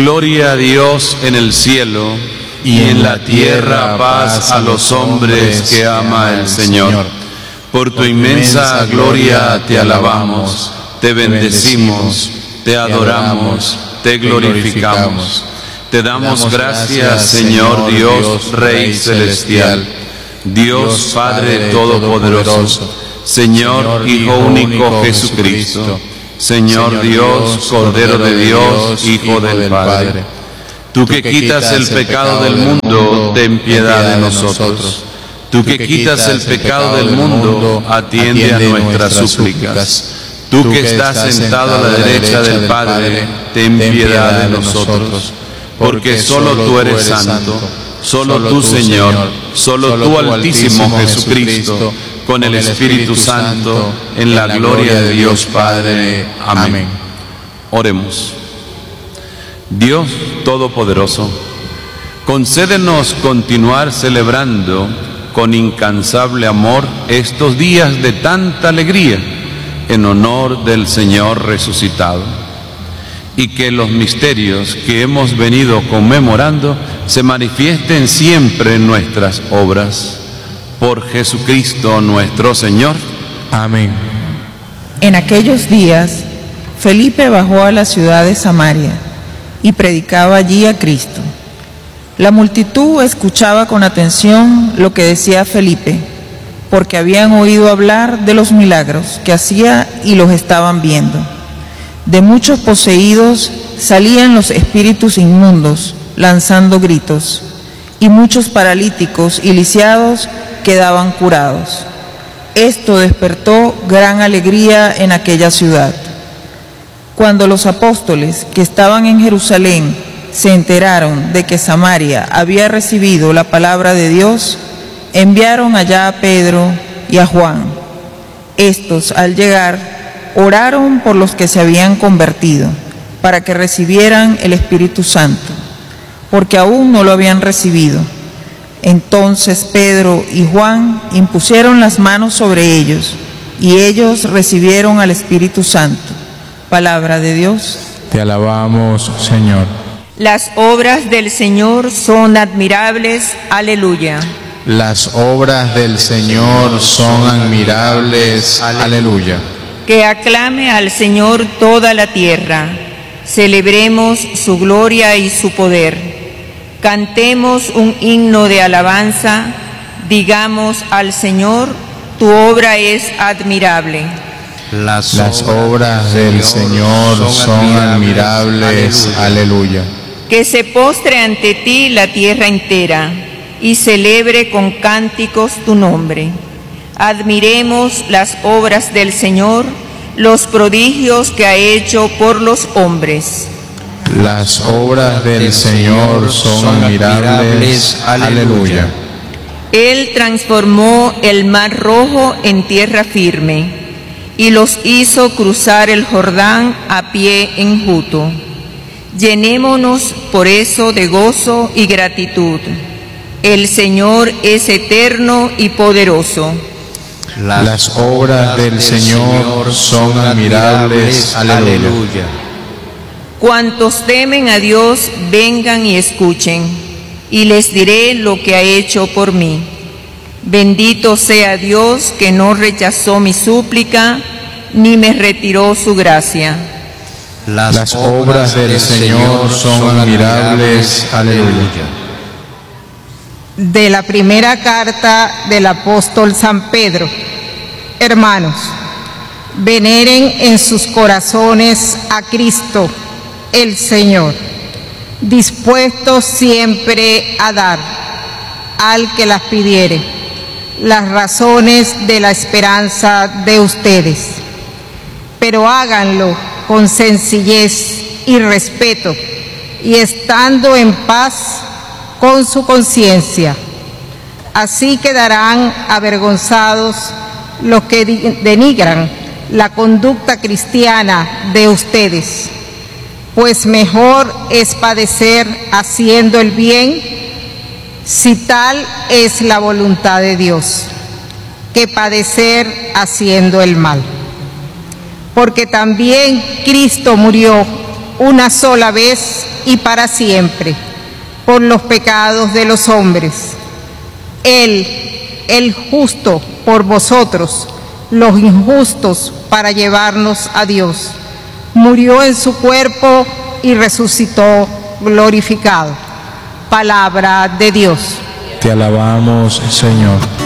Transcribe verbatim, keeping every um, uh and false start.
Gloria a Dios en el cielo y en la tierra paz a los hombres que ama el Señor. Por tu inmensa gloria te alabamos, te bendecimos, te adoramos, te glorificamos. Te damos gracias, Señor Dios, Rey celestial, Dios Padre todopoderoso, Señor Hijo único Jesucristo, Señor Dios, Cordero de Dios, Hijo del Padre. Tú que quitas el pecado del mundo, ten piedad de nosotros. Tú que quitas el pecado del mundo, atiende a nuestras súplicas. Tú que estás sentado a la derecha del Padre, ten piedad de nosotros. Porque solo tú eres santo, solo tú, Señor, solo tú, Altísimo Jesucristo, con el Espíritu Santo, en la gloria de Dios Padre. Amén. Oremos. Dios Todopoderoso, concédenos continuar celebrando con incansable amor estos días de tanta alegría en honor del Señor resucitado, y que los misterios que hemos venido conmemorando se manifiesten siempre en nuestras obras. Por Jesucristo nuestro Señor. Amén. En aquellos días, Felipe bajó a la ciudad de Samaria y predicaba allí a Cristo. La multitud escuchaba con atención lo que decía Felipe, porque habían oído hablar de los milagros que hacía y los estaban viendo. De muchos poseídos salían los espíritus inmundos, lanzando gritos, y muchos paralíticos y lisiados quedaban curados. Esto despertó gran alegría en aquella ciudad. Cuando los apóstoles que estaban en Jerusalén se enteraron de que Samaria había recibido la palabra de Dios, enviaron allá a Pedro y a Juan. Estos, al llegar, oraron por los que se habían convertido, para que recibieran el Espíritu Santo, porque aún no lo habían recibido. Entonces Pedro y Juan impusieron las manos sobre ellos, y ellos recibieron al Espíritu Santo. Palabra de Dios. Te alabamos, Señor. Las obras del Señor son admirables. Aleluya. Las obras del Señor son admirables. Aleluya. Que aclame al Señor toda la tierra. Celebremos su gloria y su poder. Cantemos un himno de alabanza. Digamos al Señor, tu obra es admirable. Las, Las obras del Señor son admirables. Aleluya. Que se postre ante ti la tierra entera y celebre con cánticos tu nombre. Admiremos las obras del Señor, los prodigios que ha hecho por los hombres. Las obras del Señor son admirables. Aleluya. Él transformó el mar rojo en tierra firme y los hizo cruzar el Jordán a pie enjuto. Llenémonos por eso de gozo y gratitud. El Señor es eterno y poderoso. Las obras del Señor son admirables. Aleluya. Cuantos temen a Dios, vengan y escuchen, y les diré lo que ha hecho por mí. Bendito sea Dios que no rechazó mi súplica, ni me retiró su gracia. Las, Las obras del Señor son admirables. Aleluya. De la primera carta del apóstol San Pedro. Hermanos, veneren en sus corazones a Cristo, el Señor, dispuestos siempre a dar al que las pidiere las razones de la esperanza de ustedes, pero háganlo con sencillez y respeto, y estando en paz con su conciencia. Así quedarán avergonzados los que denigran la conducta cristiana de ustedes, pues mejor es padecer haciendo el bien, si tal es la voluntad de Dios, que padecer haciendo el mal. Porque también Cristo murió una sola vez y para siempre, por los pecados de los hombres. Él, el justo, por vosotros, los injustos, para llevarnos a Dios. Murió en su cuerpo y resucitó glorificado. Palabra de Dios. Te alabamos, Señor.